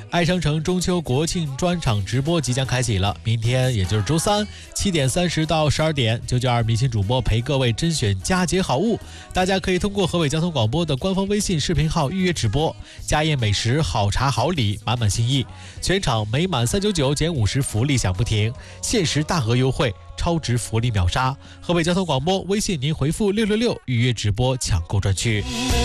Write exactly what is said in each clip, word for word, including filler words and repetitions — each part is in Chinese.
爱商城中秋国庆专场直播即将开启了，明天也就是周三七点三十到十二点，九九二明星主播陪各位甄选佳节好物，大家可以通过河北交通广播的官方微信视频号预约直播，家宴美食、好茶好礼，满满心意。全场每满三九九减五十，福利享不停，限时大额优惠，超值福利秒杀。河北交通广播微信您回复六六六预约直播抢购专区。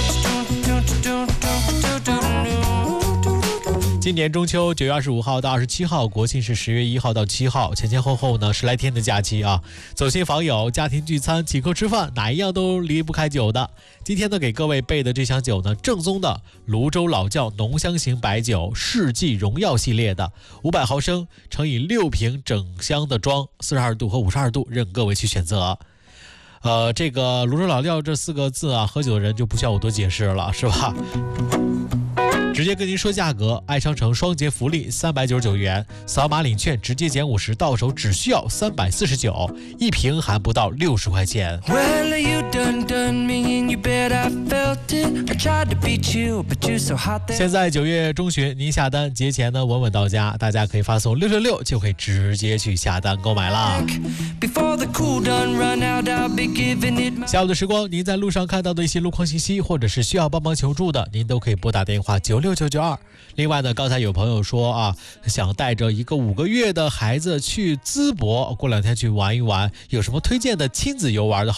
今年中秋九月二十五号到二十七号，国庆是十月一号到七号，前前后后呢十来天的假期啊。走亲访友、家庭聚餐、请客吃饭，哪一样都离不开酒的。今天呢，给各位备的这箱酒呢，正宗的泸州老窖浓香型白酒，世纪荣耀系列的五百毫升，乘以六瓶整箱的装，四十二度和五十二度，任各位去选择。呃，这个泸州老窖这四个字啊，喝酒的人就不需要我多解释了，是吧？直接跟您说价格，爱商城双节福利三百九十九元，扫码领券直接减五十，到手只需要三百四十九，一瓶还不到六十块钱。现在九月中旬，您下单节前呢稳稳到家，大家可以发送六六六就可以直接去下单购买啦。下午的时光，您在路上看到的一些路况信息，或者是需要帮忙求助的，您都可以拨打电话九六九九二。另外呢，刚才有朋友说啊，想带着一个五个月的孩子去淄博，过两天去玩一玩，有什么推荐的亲子游玩的好